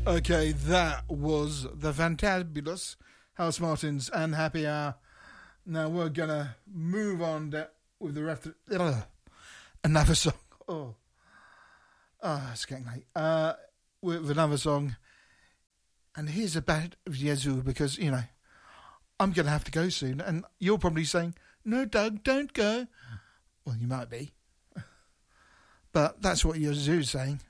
Okay, that was the fantabulous House Martins and Happy Hour. Now we're going to move on with the rest of another song. It's getting late. With another song. And here's a bit of Yazoo because, you know, I'm going to have to go soon. And you're probably saying, no, Doug, don't go. Well, you might be. But that's what Yazoo's saying.